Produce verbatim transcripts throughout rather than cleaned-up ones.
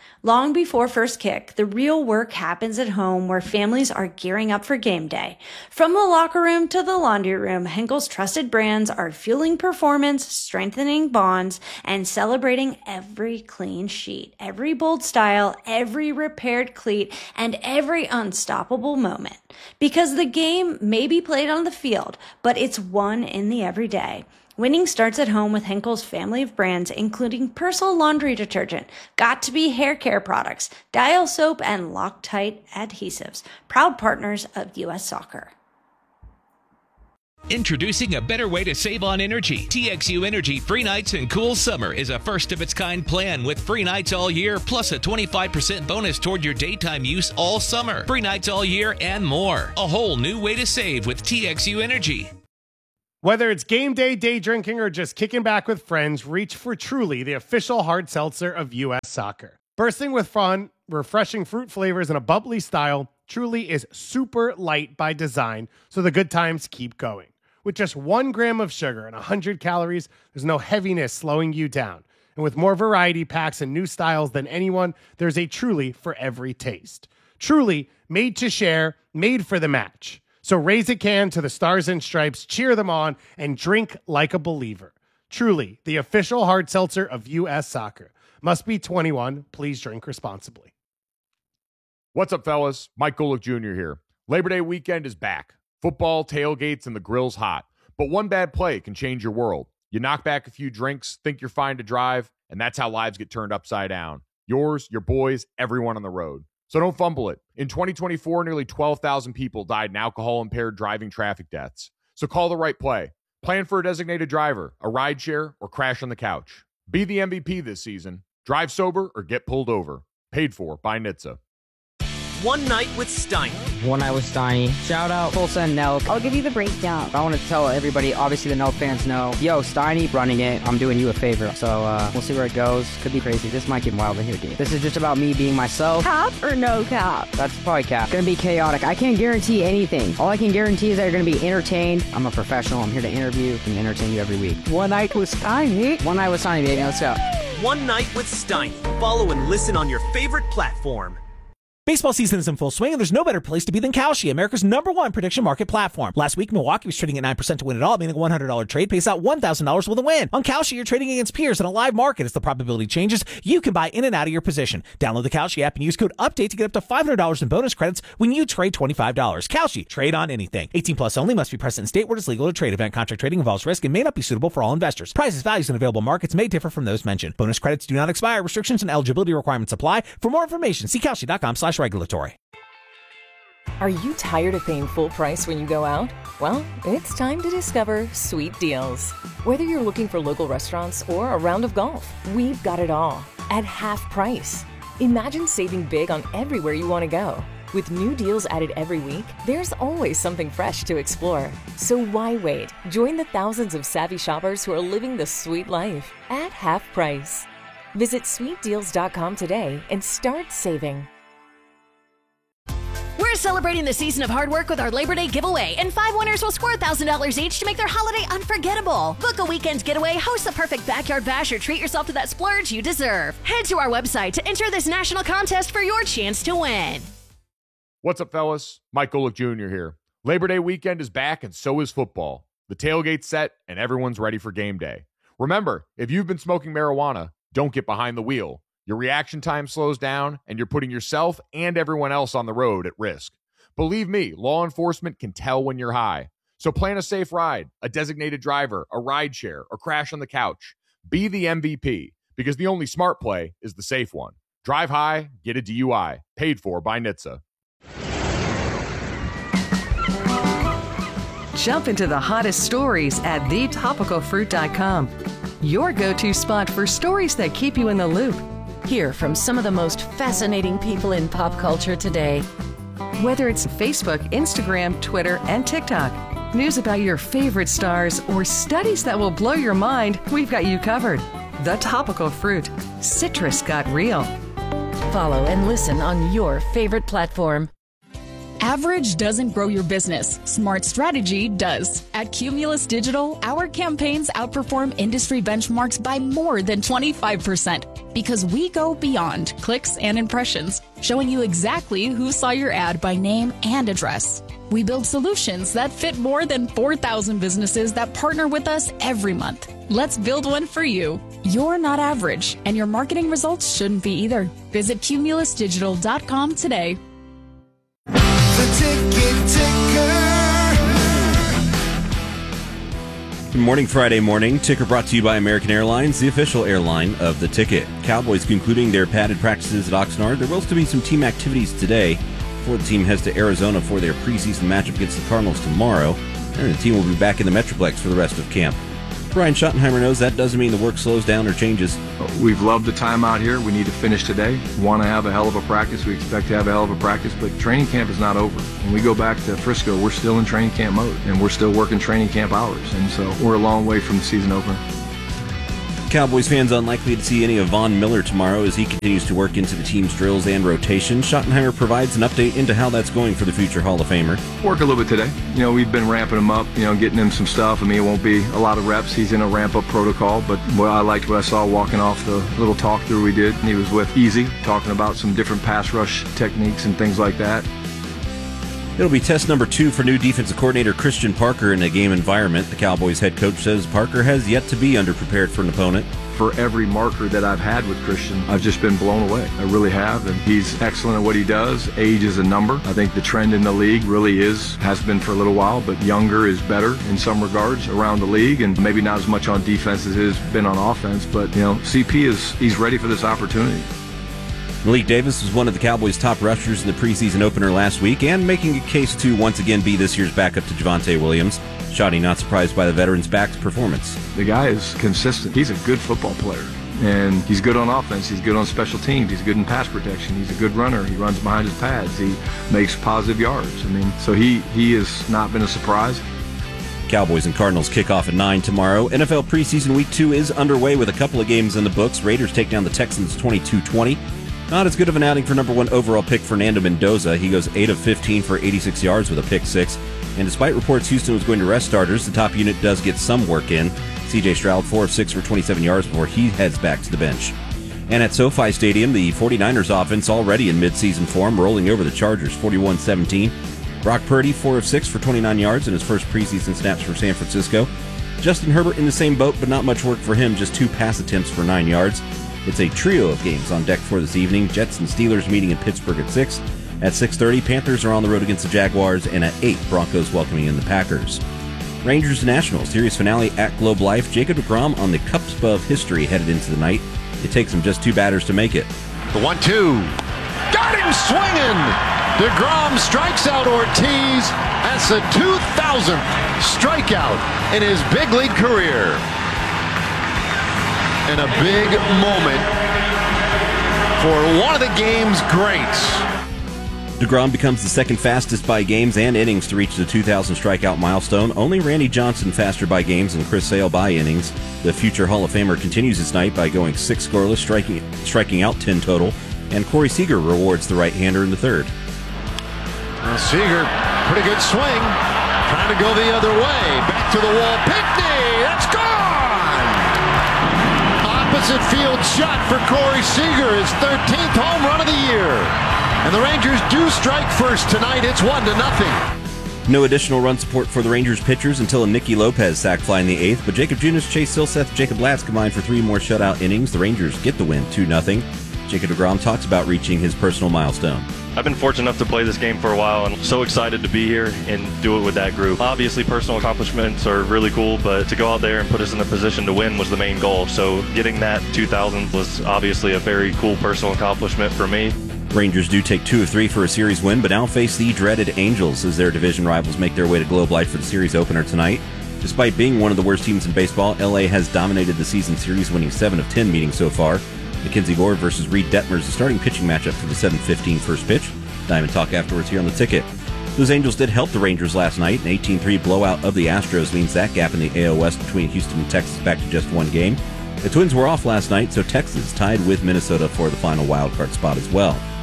Long before first kick, the real work happens at home where families are gearing up for game day. From the locker room to the laundry room, Henkel's trusted brands are fueling performance, strengthening bonds, and celebrating every clean sheet, every bold style, every repaired cleat, and every unstoppable moment. Because the game may be played on the field, but it's won in the everyday. Winning starts at home with Henkel's family of brands, including Persil laundry detergent, Got2b hair care products, Dial soap, and Loctite adhesives, proud partners of U S Soccer. Introducing a better way to save on energy. T X U Energy Free Nights and Cool Summer is a first-of-its-kind plan with free nights all year, plus a twenty-five percent bonus toward your daytime use all summer. Free nights all year and more. A whole new way to save with T X U Energy. Whether it's game day, day drinking, or just kicking back with friends, reach for Truly, the official hard seltzer of U S Soccer. Bursting with fun, refreshing fruit flavors, and a bubbly style, Truly is super light by design, so the good times keep going. With just one gram of sugar and one hundred calories, there's no heaviness slowing you down. And with more variety packs and new styles than anyone, there's a Truly for every taste. Truly, made to share, made for the match. So raise a can to the Stars and Stripes, cheer them on, and drink like a believer. Truly, the official hard seltzer of U S Soccer. Must be twenty-one. Please drink responsibly. What's up, fellas? Mike Golick Junior here. Labor Day weekend is back. Football, tailgates, and the grill's hot. But one bad play can change your world. You knock back a few drinks, think you're fine to drive, and that's how lives get turned upside down. Yours, your boys, everyone on the road. So don't fumble it. In twenty twenty-four, nearly twelve thousand people died in alcohol-impaired driving traffic deaths. So call the right play. Plan for a designated driver, a rideshare, or crash on the couch. Be the M V P this season. Drive sober or get pulled over. Paid for by N H T S A. One Night with Steiny. One Night with Steiny. Shout out Tulsa and Nelk. I'll give you the breakdown. I want to tell everybody, obviously the Nelk fans know, yo, Steiny running it. I'm doing you a favor. So uh, we'll see where it goes. Could be crazy. This might get wild in here, dude. This is just about me being myself. Cap or no cap? That's probably cap. Gonna be chaotic. I can't guarantee anything. All I can guarantee is that you're gonna be entertained. I'm a professional. I'm here to interview and entertain you every week. One Night with Steiny. One Night with Steiny, baby. Let's go. One Night with Steiny. Follow and listen on your favorite platform. Baseball season is in full swing, and there's no better place to be than Kalshi, America's number one prediction market platform. Last week, Milwaukee was trading at nine percent to win it all, meaning a one hundred dollars trade pays out one thousand dollars with a win. On Kalshi, you're trading against peers in a live market. As the probability changes, you can buy in and out of your position. Download the Kalshi app and use code UPDATE to get up to five hundred dollars in bonus credits when you trade twenty-five dollars. Kalshi, trade on anything. eighteen plus only, must be present in state where it's legal to trade. Event contract trading involves risk and may not be suitable for all investors. Prices, values, and available markets may differ from those mentioned. Bonus credits do not expire. Restrictions and eligibility requirements apply. For more information, see Kalshi.com slash regulatory. Are you tired of paying full price when you go out? Well, it's time to discover Sweet Deals. Whether you're looking for local restaurants or a round of golf, we've got it all at half price. Imagine saving big on everywhere you want to go. With new deals added every week, there's always something fresh to explore. So why wait? Join the thousands of savvy shoppers who are living the sweet life at half price. Visit sweet deals dot com today and start saving. We're celebrating the season of hard work with our Labor Day giveaway, and five winners will score one thousand dollars each to make their holiday unforgettable. Book a weekend getaway, host the perfect backyard bash, or treat yourself to that splurge you deserve. Head to our website to enter this national contest for your chance to win. What's up, fellas? Mike Golick Junior here. Labor Day weekend is back, and so is football. The tailgate's set, and everyone's ready for game day. Remember, if you've been smoking marijuana, don't get behind the wheel. Your reaction time slows down, and you're putting yourself and everyone else on the road at risk. Believe me, law enforcement can tell when you're high. So plan a safe ride, a designated driver, a ride share, or crash on the couch. Be the M V P, because the only smart play is the safe one. Drive high, get a D U I. Paid for by N H T S A. Jump into the hottest stories at the topical fruit dot com. Your go-to spot for stories that keep you in the loop. Hear from some of the most fascinating people in pop culture today. Whether it's Facebook, Instagram, Twitter, and TikTok, news about your favorite stars, or studies that will blow your mind, we've got you covered. The Topical Fruit. Citrus got real. Follow and listen on your favorite platform. Average doesn't grow your business. Smart strategy does. At Cumulus Digital, our campaigns outperform industry benchmarks by more than twenty-five percent because we go beyond clicks and impressions, showing you exactly who saw your ad by name and address. We build solutions that fit more than four thousand businesses that partner with us every month. Let's build one for you. You're not average, and your marketing results shouldn't be either. Visit cumulus digital dot com today. The Ticket Ticker. Good morning, Friday morning. Ticker brought to you by American Airlines, the official airline of The Ticket. Cowboys concluding their padded practices at Oxnard. There will still be some team activities today before the team heads to Arizona for their preseason matchup against the Cardinals tomorrow. And the team will be back in the Metroplex for the rest of camp. Brian Schottenheimer knows that doesn't mean the work slows down or changes. We've loved the time out here. We need to finish today. Want to have a hell of a practice. We expect to have a hell of a practice, but training camp is not over. When we go back to Frisco, we're still in training camp mode, and we're still working training camp hours, and so we're a long way from the season opener. Cowboys fans unlikely to see any of Von Miller tomorrow as he continues to work into the team's drills and rotation. Schottenheimer provides an update into how that's going for the future Hall of Famer. Work a little bit today. You know, we've been ramping him up, you know, getting him some stuff. I mean, it won't be a lot of reps. He's in a ramp-up protocol, but well, I liked what I saw walking off the little talk-through we did. He was with Easy, talking about some different pass rush techniques and things like that. It'll be test number two for new defensive coordinator Christian Parker in a game environment. The Cowboys head coach says Parker has yet to be underprepared for an opponent. For every marker that I've had with Christian, I've just been blown away. I really have, and he's excellent at what he does. Age is a number. I think the trend in the league really is, has been for a little while, but younger is better in some regards around the league, and maybe not as much on defense as it has been on offense, but, you know, C P is, he's ready for this opportunity. Malik Davis was one of the Cowboys' top rushers in the preseason opener last week and making a case to once again be this year's backup to Javonte Williams. Shoddy not surprised by the veteran's back's performance. The guy is consistent. He's a good football player, and he's good on offense. He's good on special teams. He's good in pass protection. He's a good runner. He runs behind his pads. He makes positive yards. I mean, so he, he has not been a surprise. Cowboys and Cardinals kick off at nine tomorrow. N F L preseason week two is underway with a couple of games in the books. Raiders take down the Texans twenty-two twenty. Not as good of an outing for number one overall pick Fernando Mendoza. He goes eight of fifteen for eighty-six yards with a pick six. And despite reports Houston was going to rest starters, the top unit does get some work in. C J Stroud, four of six for twenty-seven yards before he heads back to the bench. And at SoFi Stadium, the 49ers offense already in midseason form, rolling over the Chargers forty-one seventeen. Brock Purdy, four of six for twenty-nine yards in his first preseason snaps for San Francisco. Justin Herbert in the same boat, but not much work for him, just two pass attempts for nine yards. It's a trio of games on deck for this evening. Jets and Steelers meeting in Pittsburgh at six. At six thirty, Panthers are on the road against the Jaguars, and at eight, Broncos welcoming in the Packers. Rangers Nationals, series finale at Globe Life. Jacob deGrom on the cusp of history headed into the night. It takes him just two batters to make it. The one two. Got him swinging! DeGrom strikes out Ortiz. That's the two thousandth strikeout in his big league career. And a big moment for one of the game's greats. DeGrom becomes the second fastest by games and innings to reach the two thousand strikeout milestone. Only Randy Johnson faster by games and Chris Sale by innings. The future Hall of Famer continues his night by going six scoreless, striking, striking out ten total. And Corey Seager rewards the right-hander in the third. Well, Seager, pretty good swing. Trying to go the other way. Back to the wall. Pinkney! That's gone! Opposite field shot for Corey Seager. His thirteenth home run of the year. And the Rangers do strike first tonight. It's one to nothing. No additional run support for the Rangers pitchers until a Nicky Lopez sac fly in the eighth, but Jacob Junis, Chase Silseth, Jacob Latz combined for three more shutout innings. The Rangers get the win, two nothing. Jacob deGrom talks about reaching his personal milestone. I've been fortunate enough to play this game for a while and so excited to be here and do it with that group. Obviously, personal accomplishments are really cool, but to go out there and put us in a position to win was the main goal. So getting that two thousand was obviously a very cool personal accomplishment for me. Rangers do take two of three for a series win, but now face the dreaded Angels as their division rivals make their way to Globe Life for the series opener tonight. Despite being one of the worst teams in baseball, L A has dominated the season series, winning seven of ten meetings so far. Mackenzie Gore versus Reed Detmer is the starting pitching matchup for the seven fifteen first pitch. Diamond talk afterwards here on the ticket. Those Angels did help the Rangers last night. An eighteen three blowout of the Astros means that gap in the A L West between Houston and Texas back to just one game. The Twins were off last night, so Texas tied with Minnesota for the final wild card spot as well.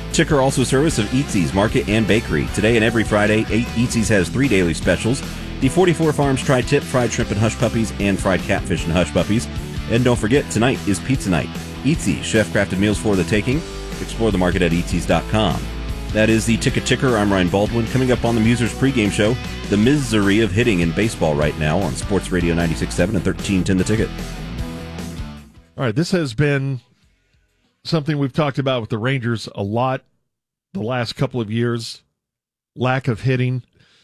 Ticker also a service of Eatsy's Market and Bakery. Today and every Friday, Eatsy's has three daily specials. The forty-four Farms Tri-Tip, Fried Shrimp and Hush Puppies, and Fried Catfish and Hush Puppies. And don't forget, tonight is Pizza Night. Eatsy, chef-crafted meals for the taking. Explore the market at eatsys dot com. That is the Ticket Ticker. I'm Ryan Baldwin. Coming up on the Musers pregame show, the misery of hitting in baseball right now on Sports Radio ninety-six point seven and thirteen ten The Ticket. All right, this has been something we've talked about with the Rangers a lot the last couple of years, lack of hitting.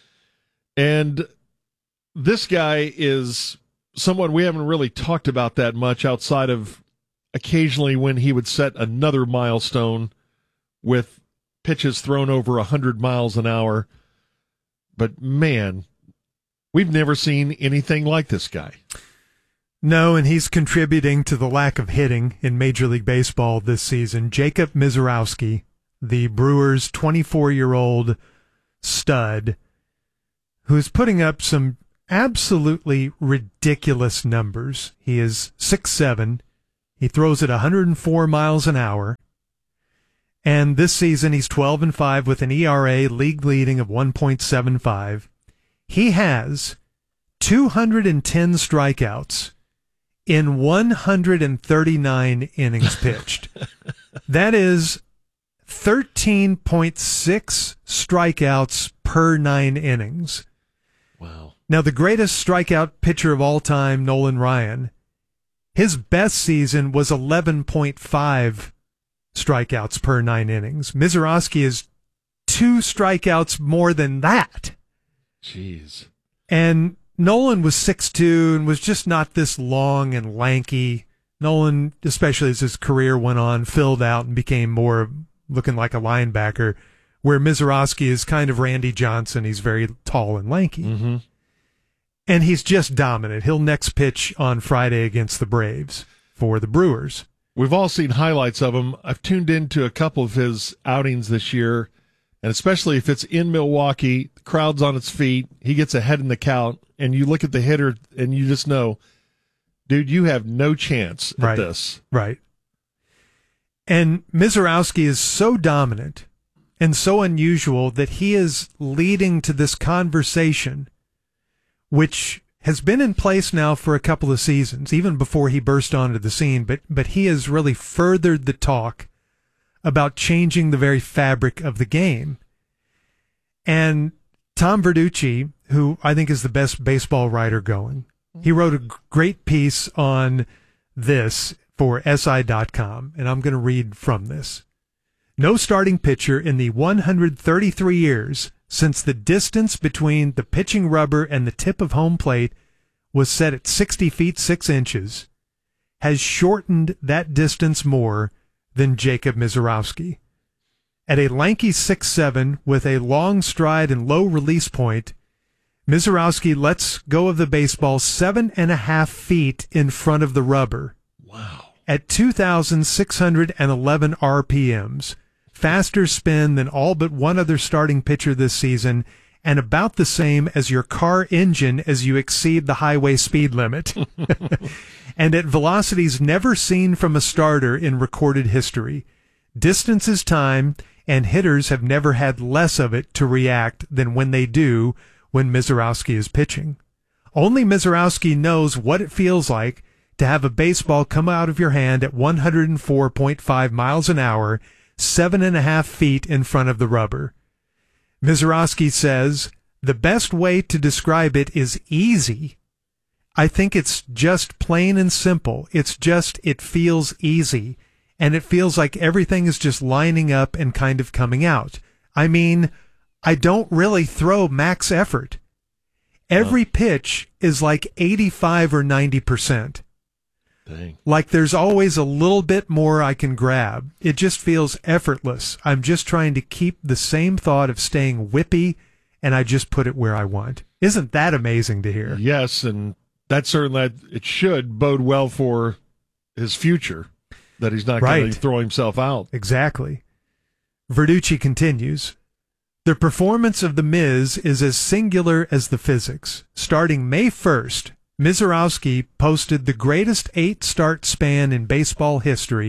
And this guy is someone we haven't really talked about that much outside of occasionally when he would set another milestone with pitches thrown over one hundred miles an hour. But, man, we've never seen anything like this guy. No, and he's contributing to the lack of hitting in Major League Baseball this season. Jacob Misiorowski, the Brewers' twenty-four-year-old stud, who's putting up some absolutely ridiculous numbers. He is six foot seven. He throws at one hundred four miles an hour. And this season, he's twelve and five with an E R A league leading of one point seven five. He has two hundred ten strikeouts in one hundred thirty-nine innings pitched. That is thirteen point six strikeouts per nine innings. Wow. Now, the greatest strikeout pitcher of all time, Nolan Ryan, his best season was eleven point five strikeouts per nine innings. Misiorowski is two strikeouts more than that. Jeez. And Nolan was six foot two and was just not this long and lanky. Nolan, especially as his career went on, filled out and became more looking like a linebacker, where Misiorowski is kind of Randy Johnson. He's very tall and lanky. Mm-hmm. And he's just dominant. He'll next pitch on Friday against the Braves for the Brewers. We've all seen highlights of him. I've tuned into a couple of his outings this year, and especially if it's in Milwaukee, the crowd's on its feet, he gets ahead in the count, and you look at the hitter and you just know, dude, you have no chance at right. this. Right. And Misiorowski is so dominant and so unusual that he is leading to this conversation, which has been in place now for a couple of seasons, even before he burst onto the scene, but but he has really furthered the talk about changing the very fabric of the game. And Tom Verducci, who I think is the best baseball writer going, he wrote a great piece on this for S I dot com, and I'm going to read from this. No starting pitcher in the one hundred thirty-three years since the distance between the pitching rubber and the tip of home plate was set at sixty feet six inches has shortened that distance more than Jacob Misiorowski. At a lanky six foot seven with a long stride and low release point, Misiorowski lets go of the baseball seven and a half feet in front of the rubber. Wow. At two thousand six hundred eleven R P Ms. Faster spin than all but one other starting pitcher this season, and about the same as your car engine as you exceed the highway speed limit. And at velocities never seen from a starter in recorded history. Distance is time, and hitters have never had less of it to react than when they do when Misiorowski is pitching. Only Misiorowski knows what it feels like to have a baseball come out of your hand at one hundred four point five miles an hour, seven and a half feet in front of the rubber. Misiorowski says, the best way to describe it is easy. I think it's just plain and simple. It's just, it feels easy. And it feels like everything is just lining up and kind of coming out. I mean, I don't really throw max effort. Every pitch is like eighty-five or ninety percent. Dang. Like there's always a little bit more I can grab. It just feels effortless. I'm just trying to keep the same thought of staying whippy, and I just put it where I want. Isn't that amazing to hear? Yes, and that certainly, it should bode well for his future, that he's not right. going to throw himself out. Exactly. Verducci continues, the performance of the Miz is as singular as the physics. Starting May first, Misiorowski posted the greatest eight-start span in baseball history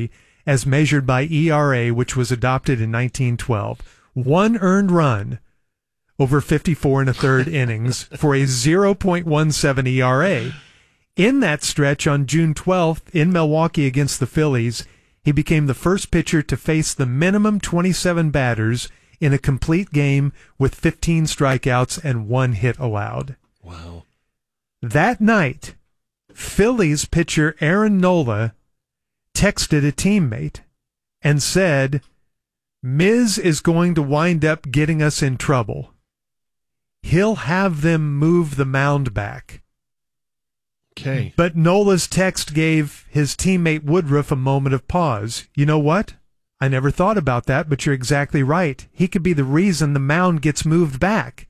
as measured by E R A, which was adopted in nineteen twelve. One earned run over fifty-four and a third innings for a zero point one seven E R A. In that stretch on June twelfth in Milwaukee against the Phillies, he became the first pitcher to face the minimum twenty-seven batters in a complete game with fifteen strikeouts and one hit allowed. Wow. That night, Phillies pitcher Aaron Nola texted a teammate and said, Miz is going to wind up getting us in trouble. He'll have them move the mound back. Okay. But Nola's text gave his teammate Woodruff a moment of pause. You know what? I never thought about that, but you're exactly right. He could be the reason the mound gets moved back.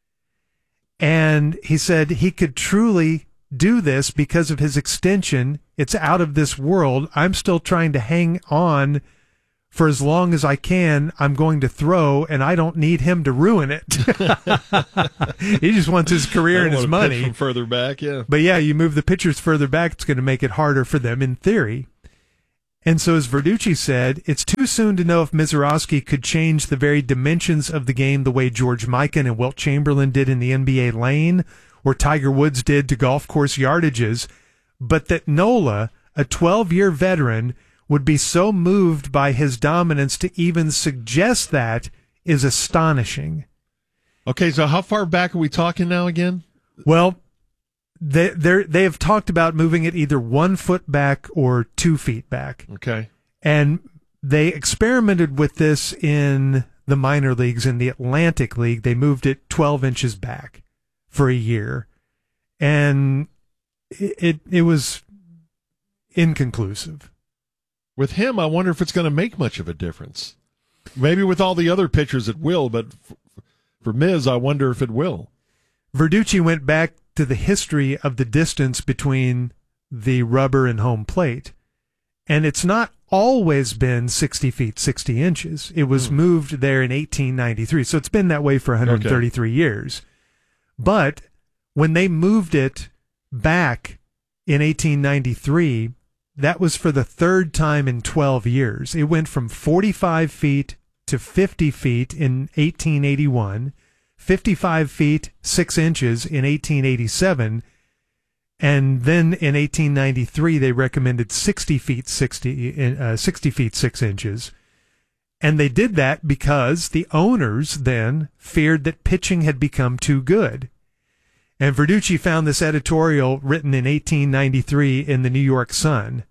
And he said he could truly do this because of his extension. It's out of this world. I'm still trying to hang on for as long as I can. I'm going to throw, and I don't need him to ruin it. He just wants his career and his money. From further back, yeah. But yeah, you move the pitchers further back, it's going to make it harder for them in theory. And so, as Verducci said, it's too soon to know if Mizorowski could change the very dimensions of the game the way George Mikan and Wilt Chamberlain did in the N B A lane, or Tiger Woods did to golf course yardages, but that Nola, a twelve-year veteran, would be so moved by his dominance to even suggest that is astonishing. Okay, so how far back are we talking now again? Well, they they they have talked about moving it either one foot back or two feet back. Okay. And they experimented with this in the minor leagues. In the Atlantic League, they moved it twelve inches back for a year. And it it, it was inconclusive. With him, I wonder if it's going to make much of a difference. Maybe with all the other pitchers it will, but for, for Miz, I wonder if it will. Verducci went back to the history of the distance between the rubber and home plate, and it's not always been sixty feet, sixty inches. It was hmm. moved there in eighteen ninety-three, so it's been that way for one hundred thirty-three okay. years. But when they moved it back in eighteen ninety-three, that was for the third time in twelve years. It went from forty-five feet to fifty feet in eighteen eighty-one, fifty-five feet, six inches in eighteen eighty-seven, and then in eighteen ninety-three they recommended sixty feet, sixty, uh, sixty feet, six inches. And they did that because the owners then feared that pitching had become too good. And Verducci found this editorial written in eighteen ninety-three in the New York Sun.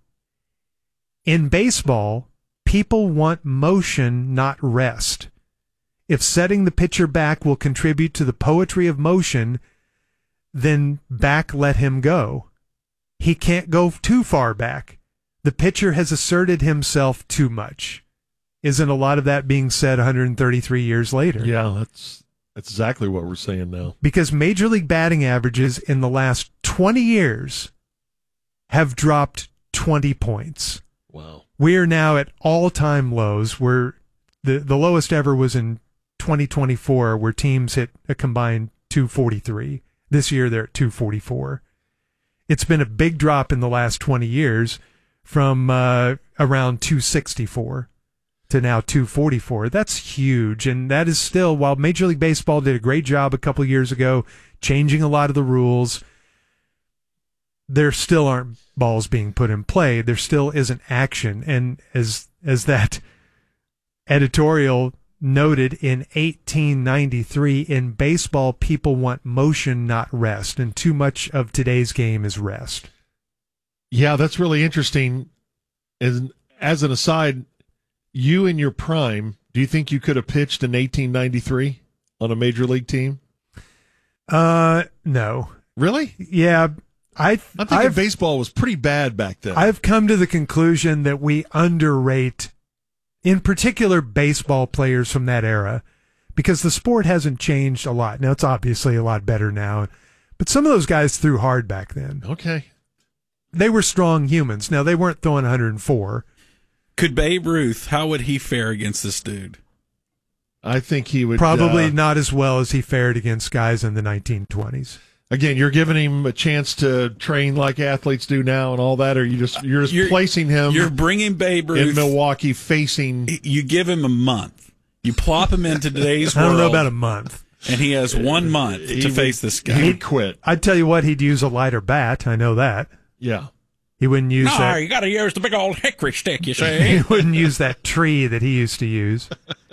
In baseball, people want motion, not rest. If setting the pitcher back will contribute to the poetry of motion, then back let him go. He can't go too far back. The pitcher has asserted himself too much. Isn't a lot of that being said one hundred thirty-three years later? Yeah, that's That's exactly what we're saying now. Because Major League batting averages in the last twenty years have dropped twenty points. Wow. We are now at all-time lows. Where the, the lowest ever was in twenty twenty-four, where teams hit a combined two forty-three. This year they're at two forty-four. It's been a big drop in the last twenty years from uh, around two sixty-four. To now two forty-four. That's huge, and that is still, while Major League Baseball did a great job a couple of years ago changing a lot of the rules, there still aren't balls being put in play. There still isn't action, and as as that editorial noted in eighteen ninety-three, in baseball, people want motion, not rest, and too much of today's game is rest. Yeah, that's really interesting. And as an aside, you in your prime, do you think you could have pitched in eighteen ninety-three on a major league team? Uh, no. Really? Yeah. I, I think I've, baseball was pretty bad back then. I've come to the conclusion that we underrate, in particular, baseball players from that era, because the sport hasn't changed a lot. Now, it's obviously a lot better now, but some of those guys threw hard back then. Okay. They were strong humans. Now, they weren't throwing one hundred four. Could Babe Ruth, how would he fare against this dude? I think he would... Probably uh, not as well as he fared against guys in the nineteen twenties. Again, you're giving him a chance to train like athletes do now and all that, or you just you're just You're- placing him You're bringing Babe Ruth in Milwaukee facing. You give him a month. You plop him into today's I world. don't know about a month. And he has one month He to would- face this guy. He would quit. I'd tell you what, he'd use a lighter bat. I know that. Yeah. He wouldn't use No, that. you got to use the big old hickory stick, you He see. wouldn't use that tree that he used to use.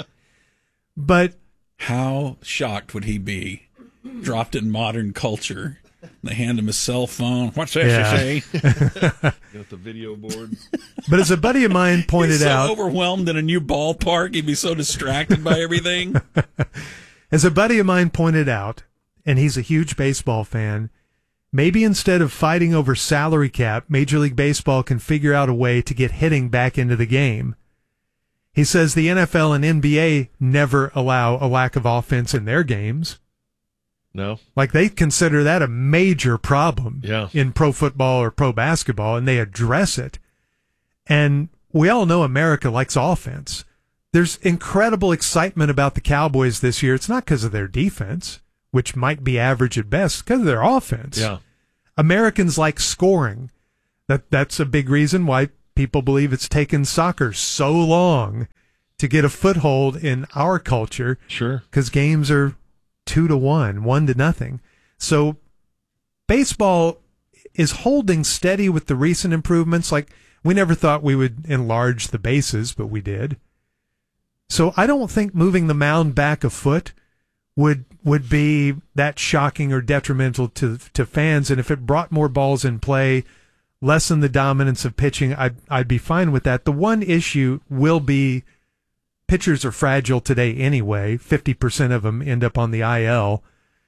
But how shocked would he be? Dropped in modern culture. They hand him a cell phone. What's this, Yeah. you see? Got the video board. But as a buddy of mine pointed He's so out, overwhelmed in a new ballpark, he'd be so distracted by everything. as a buddy of mine pointed out, and he's a huge baseball fan, maybe instead of fighting over salary cap, Major League Baseball can figure out a way to get hitting back into the game. He says the N F L and N B A never allow a lack of offense in their games. No. Like they consider that a major problem Yeah. in pro football or pro basketball, and they address it. And we all know America likes offense. There's incredible excitement about the Cowboys this year. It's not because of their defense, which might be average at best, because of their offense. Yeah. Americans like scoring. That that's a big reason why people believe it's taken soccer so long to get a foothold in our culture. Sure. Because games are two to one, one to nothing. So baseball is holding steady with the recent improvements. Like, we never thought we would enlarge the bases, but we did. So I don't think moving the mound back a foot would would be that shocking or detrimental to to fans. And if it brought more balls in play, lessen the dominance of pitching, I'd, I'd be fine with that. The one issue will be pitchers are fragile today anyway. fifty percent of them end up on the I L.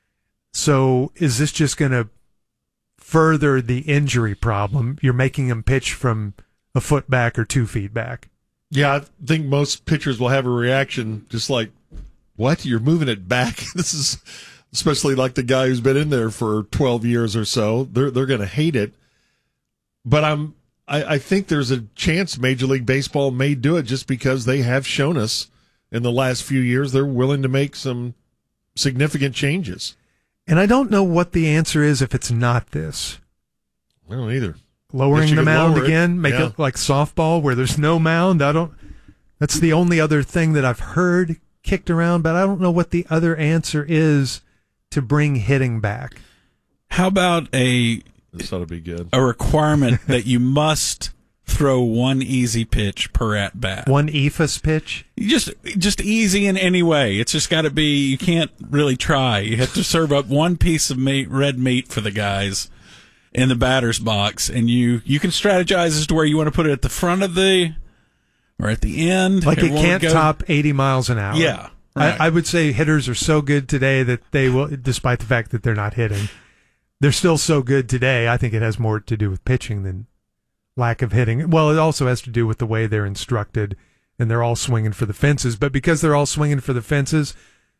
So is this just going to further the injury problem? You're making them pitch from a foot back or two feet back. Yeah, I think most pitchers will have a reaction just like, what? You're moving it back? This is, especially like the guy who's been in there for twelve years or so. They're, they're going to hate it. But I'm, I, I think there's a chance Major League Baseball may do it just because they have shown us in the last few years they're willing to make some significant changes. And I don't know what the answer is if it's not this. I don't either. Lowering the mound lower it. again, make Yeah. it like softball where there's no mound. I don't. That's the only other thing that I've heard kicked around, but I don't know what the other answer is to bring hitting back. How about a This ought to be good. a requirement that you must throw one easy pitch per at bat? One E F A S pitch? You just just easy in any way. It's just got to be. You can't really try. You have to serve up one piece of meat, red meat for the guys in the batter's box, and you you can strategize as to where you want to put it at the front of the or at the end. Like it Everyone can't would go- top eighty miles an hour. Yeah, right. I, I would say hitters are so good today that they will, despite the fact that they're not hitting, they're still so good today. I think it has more to do with pitching than lack of hitting. Well, it also has to do with the way they're instructed, and they're all swinging for the fences. But because they're all swinging for the fences,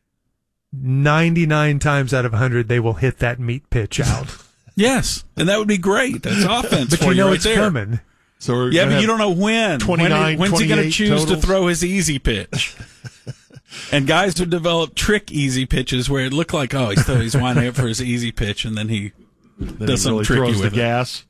ninety-nine times out of one hundred, they will hit that meat pitch out. Yes, and that would be great. That's offense But for you know right it's there. coming. So we're Yeah, gonna but you have don't know when. twenty-nine, when when's he going to twenty-eight choose to totals? throw his easy pitch? And guys would develop trick easy pitches where it looked like, oh, he's, he's winding up for his easy pitch, and then he Then does he something really tricky throws with the it. gas.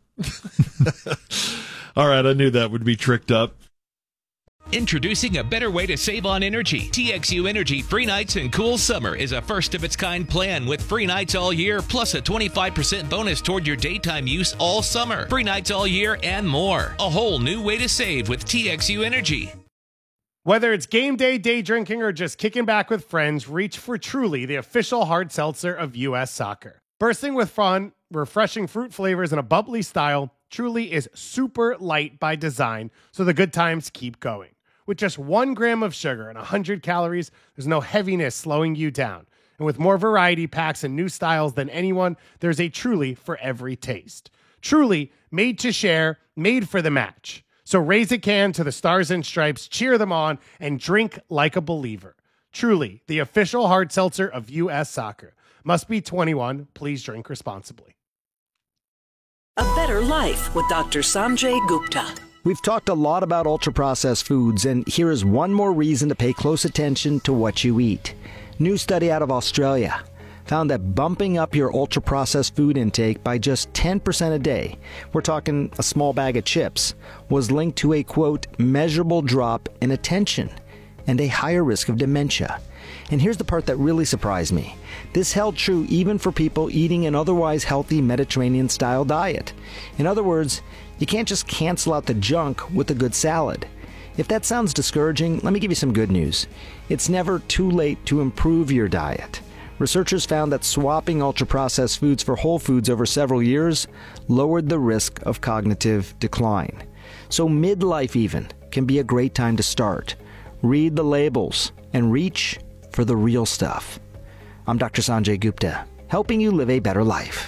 All right, I knew that would be tricked up. Introducing a better way to save on energy. T X U Energy Free Nights and Cool Summer is a first-of-its-kind plan with free nights all year, plus a twenty-five percent bonus toward your daytime use all summer. Free nights all year and more. A whole new way to save with T X U Energy. Whether it's game day, day drinking, or just kicking back with friends, reach for Truly, the official hard seltzer of U S Soccer. Bursting with fun, refreshing fruit flavors, and a bubbly style, Truly is super light by design, so the good times keep going. With just one gram of sugar and one hundred calories, there's no heaviness slowing you down. And with more variety packs and new styles than anyone, there's a Truly for every taste. Truly, made to share, made for the match. So raise a can to the Stars and Stripes, cheer them on, and drink like a believer. Truly, the official hard seltzer of U S Soccer. Must be twenty-one. Please drink responsibly. A better life with Doctor Sanjay Gupta. We've talked a lot about ultra-processed foods, and here is one more reason to pay close attention to what you eat. New study out of Australia found that bumping up your ultra-processed food intake by just ten percent a day, we're talking a small bag of chips, was linked to a, quote, measurable drop in attention and a higher risk of dementia. And here's the part that really surprised me. This held true even for people eating an otherwise healthy Mediterranean-style diet. In other words, you can't just cancel out the junk with a good salad. If that sounds discouraging, let me give you some good news. It's never too late to improve your diet. Researchers found that swapping ultra-processed foods for whole foods over several years lowered the risk of cognitive decline. So midlife even can be a great time to start. Read the labels and reach for the real stuff. I'm Doctor Sanjay Gupta, helping you live a better life.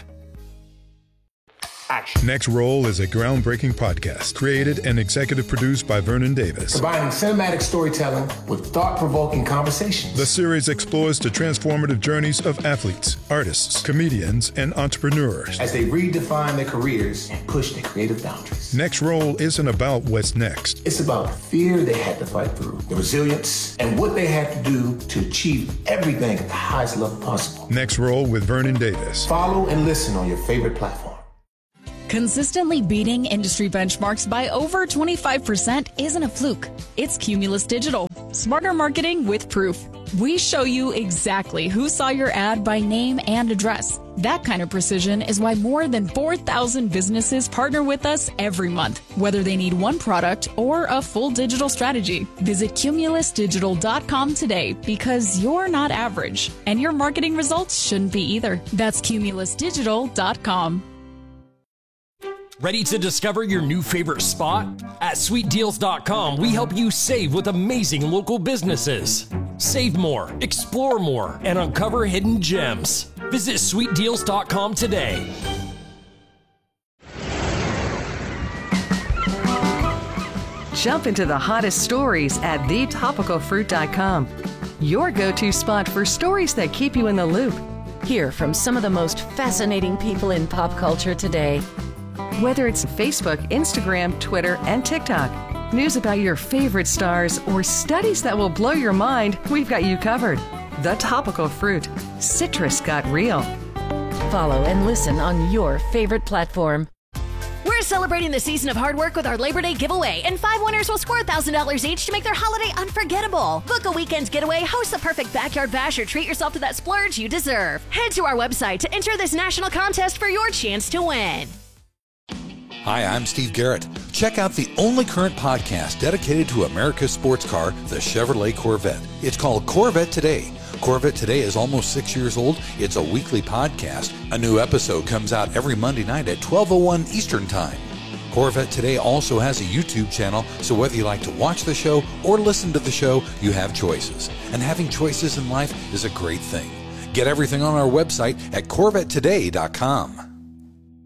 Next Roll is a groundbreaking podcast created and executive produced by Vernon Davis. Combining cinematic storytelling with thought-provoking conversations. The series explores the transformative journeys of athletes, artists, comedians, and entrepreneurs as they redefine their careers and push their creative boundaries. Next Roll isn't about what's next. It's about the fear they had to fight through, the resilience, and what they had to do to achieve everything at the highest level possible. Next Roll with Vernon Davis. Follow and listen on your favorite platform. Consistently beating industry benchmarks by over twenty-five percent isn't a fluke. It's Cumulus Digital. Smarter marketing with proof. We show you exactly who saw your ad by name and address. That kind of precision is why more than four thousand businesses partner with us every month, whether they need one product or a full digital strategy. Visit cumulus digital dot com today because you're not average, and your marketing results shouldn't be either. That's cumulus digital dot com. Ready to discover your new favorite spot? At sweet deals dot com, we help you save with amazing local businesses. Save more, explore more, and uncover hidden gems. Visit sweet deals dot com today. Jump into the hottest stories at the topical fruit dot com. Your go-to spot for stories that keep you in the loop. Hear from some of the most fascinating people in pop culture today. Whether it's Facebook, Instagram, Twitter, and TikTok, news about your favorite stars, or studies that will blow your mind, we've got you covered. The Topical Fruit. Citrus got real. Follow and listen on your favorite platform. We're celebrating the season of hard work with our Labor Day giveaway, and five winners will score one thousand dollars each to make their holiday unforgettable. Book a weekend getaway, host the perfect backyard bash, or treat yourself to that splurge you deserve. Head to our website to enter this national contest for your chance to win. Hi, I'm Steve Garrett. Check out the only current podcast dedicated to America's sports car, the Chevrolet Corvette. It's called Corvette Today. Corvette Today is almost six years old. It's a weekly podcast. A new episode comes out every Monday night at twelve oh one Eastern Time. Corvette Today also has a YouTube channel, so whether you like to watch the show or listen to the show, you have choices. And having choices in life is a great thing. Get everything on our website at corvette today dot com.